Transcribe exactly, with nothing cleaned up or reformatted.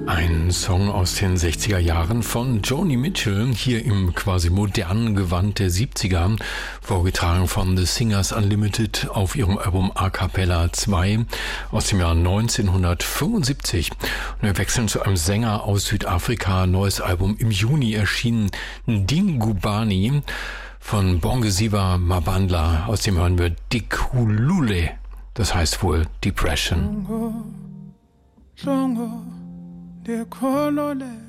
Ein Song aus den sechziger Jahren von Joni Mitchell, hier im quasi modernen Gewand der siebziger, vorgetragen von The Singers Unlimited auf ihrem Album A Cappella zwei aus dem Jahr neunzehnhundertfünfundsiebzig. Und wir wechseln zu einem Sänger aus Südafrika, neues Album im Juni erschienen, Dingubani von Bongisiwa Mabandla, aus dem hören wir Dikhulule, das heißt wohl Depression. Songo, songo. De kolole